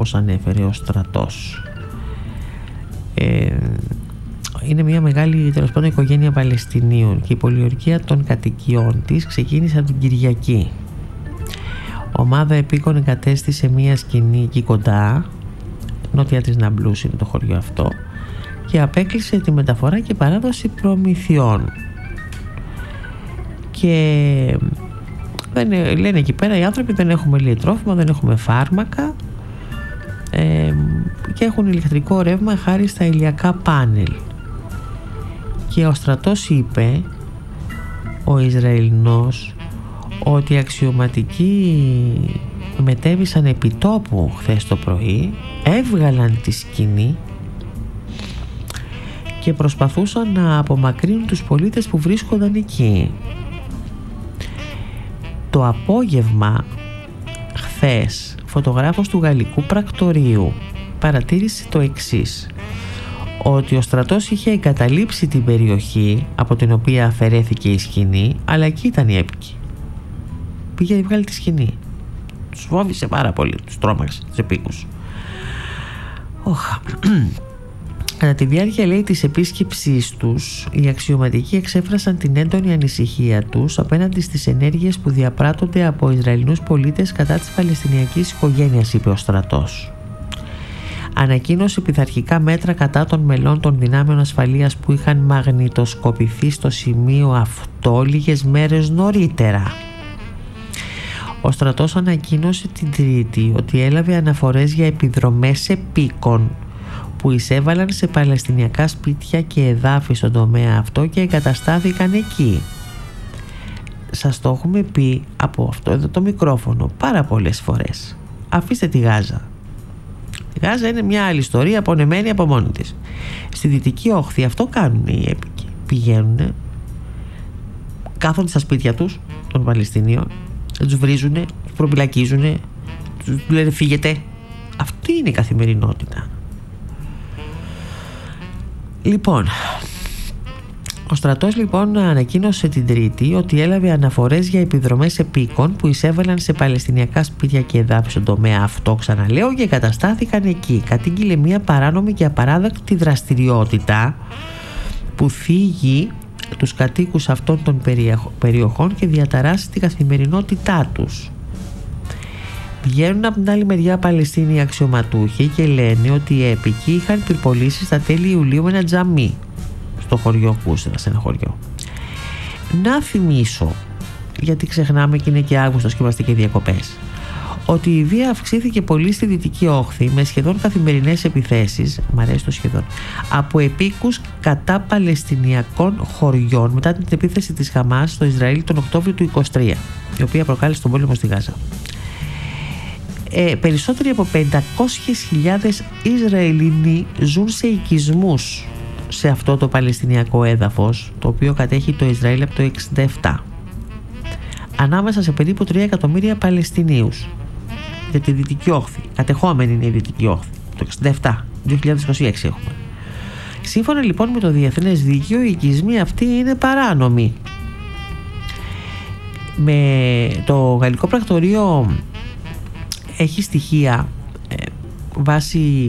όπως ανέφερε ο στρατός. Είναι μια μεγάλη, τέλος πάντων, οικογένεια Παλαιστινίων και η πολιορκία των κατοικιών της ξεκίνησε από την Κυριακή. Ομάδα επίκων εγκατέστησε μια σκηνή εκεί κοντά, νότια της Ναμπλούς είναι το χωριό αυτό, και απέκλεισε τη μεταφορά και παράδοση προμηθειών. Και λένε εκεί πέρα οι άνθρωποι, δεν έχουμε, λέει, τρόφιμα, δεν έχουμε φάρμακα, και έχουν ηλεκτρικό ρεύμα χάρη στα ηλιακά πάνελ. Και ο στρατός είπε, ο Ισραηλινός, ότι οι αξιωματικοί μετέβησαν επί τόπου χθες το πρωί, έβγαλαν τη σκηνή και προσπαθούσαν να απομακρύνουν τους πολίτες που βρίσκονταν εκεί. Το απόγευμα χθες, φωτογράφος του Γαλλικού Πρακτορείου παρατήρησε το εξής, ότι ο στρατός είχε εγκαταλείψει την περιοχή από την οποία αφαιρέθηκε η σκηνή, αλλά εκεί ήταν οι έπικοι. Πήγε να βγάλει τη σκηνή. Τους φόβησε πάρα πολύ, τους τρόμαξε, τους επίκους. Κατά τη διάρκεια, λέει, της επίσκεψής τους, οι αξιωματικοί εξέφρασαν την έντονη ανησυχία τους απέναντι στις ενέργειες που διαπράττονται από Ισραηλινούς πολίτες κατά της Παλαιστινιακής οικογένειας, είπε ο στρατός. Ανακοίνωσε πειθαρχικά μέτρα κατά των μελών των δυνάμεων ασφαλείας που είχαν μαγνητοσκοπηθεί στο σημείο αυτό λίγες μέρες νωρίτερα. Ο στρατός ανακοίνωσε την Τρίτη ότι έλαβε αναφορές για επιδρομές επίκων που εισέβαλαν σε παλαιστινιακά σπίτια και εδάφη στον τομέα αυτό και εγκαταστάθηκαν εκεί. Σας το έχουμε πει από αυτό εδώ το μικρόφωνο πάρα πολλές φορές. Αφήστε τη Γάζα. Η Γάζα είναι μια άλλη ιστορία, απονεμένη από μόνη της. Στη Δυτική Όχθη αυτό κάνουν οι έπικοι. Πηγαίνουν, κάθονται στα σπίτια τους των Παλαιστινίων, τους βρίζουνε, τους προπυλακίζουνε, τους λένε φύγετε. Αυτή είναι η καθημερινότητα. Λοιπόν, ο στρατός, λοιπόν, ανακοίνωσε την Τρίτη ότι έλαβε αναφορές για επιδρομές επίκων που εισέβαλαν σε παλαιστινιακά σπίτια και εδάφη στον τομέα αυτό, ξαναλέω, και εγκαταστάθηκαν εκεί. Κατήγγειλε μια παράνομη και απαράδεκτη δραστηριότητα που θίγει τους κατοίκους αυτών των περιοχών και διαταράσσει την καθημερινότητά τους. Βγαίνουν από την άλλη μεριά Παλαιστίνοι αξιωματούχοι και λένε ότι οι έπικοι είχαν πυρπολίσει στα τέλη Ιουλίου ένα τζαμί στο χωριό Κούσερα, σε ένα χωριό. Να θυμίσω, γιατί ξεχνάμε και είναι και Αύγουστος και είμαστε και διακοπές, ότι η βία αυξήθηκε πολύ στη Δυτική Όχθη με σχεδόν καθημερινές επιθέσεις, μ' αρέσει το σχεδόν, από επίκους κατά παλαιστινιακών χωριών μετά την επίθεση της Χαμάς στο Ισραήλ τον Οκτώβριο του 2023, η οποία προκάλεσε τον πόλεμο στη Γάζα. Περισσότεροι από 500.000 Ισραηλινοί ζουν σε οικισμούς σε αυτό το παλαιστινιακό έδαφος, το οποίο κατέχει το Ισραήλ από το 1967, ανάμεσα σε περίπου 3 εκατομμύρια Παλαιστινίους για τη Δυτική Όχθη. Κατεχόμενη είναι η Δυτική Όχθη, το 1967, 2026 έχουμε. Σύμφωνα, λοιπόν, με το Διεθνές Δίκαιο, οι οικισμοί αυτοί είναι παράνομοι. Με το Γαλλικό Πρακτορείο έχει στοιχεία βάσει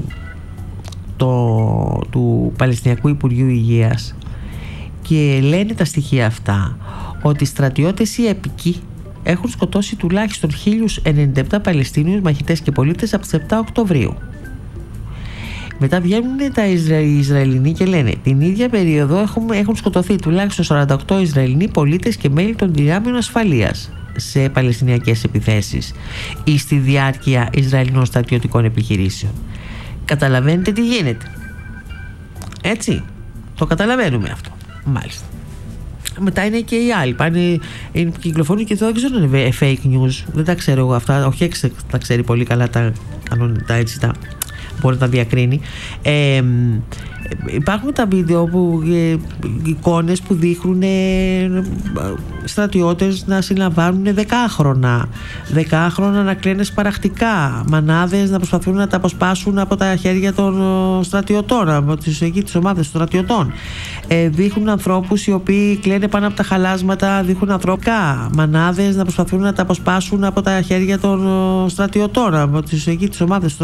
του Παλαιστινιακού Υπουργείου Υγείας και λένε τα στοιχεία αυτά ότι οι στρατιώτες οι έπικοι έχουν σκοτώσει τουλάχιστον 1.097 Παλαιστίνιους μαχητές και πολίτες από τις 7 Οκτωβρίου. Μετά βγαίνουν οι Ισραηλινοί και λένε την ίδια περίοδο έχουν σκοτωθεί τουλάχιστον 48 Ισραηλινοί πολίτες και μέλη των δυνάμεων ασφαλείας σε παλαιστινιακές επιθέσεις ή στη διάρκεια Ισραηλινών στρατιωτικών επιχειρήσεων. Καταλαβαίνετε τι γίνεται? Έτσι, το καταλαβαίνουμε αυτό. Μάλιστα. Μετά είναι και οι άλλοι. Πάνε, κυκλοφορούν και εδώ, δεν ξέρω αν είναι fake news. Δεν τα ξέρω εγώ αυτά. Ο Χέξ τα ξέρει πολύ καλά τα έτσι τα μπορεί να τα διακρίνει. Υπάρχουν τα βίντεο που εικόνες που δείχνουν στρατιώτες να συλλαμβάνουν δεκάχρονα να κλαίνε σπαραχτικά, μανάδες να προσπαθούν να τα αποσπάσουν από τα χέρια των στρατιωτών, από τις ομάδες των στρατιωτών. Δείχνουν ανθρώπους οι οποίοι κλαίνε πάνω από τα χαλάσματα, δείχνουν ανθρώπικα μανάδες να προσπαθούν να τα αποσπάσουν από τα χέρια των στρατιωτών, από τις ομάδες των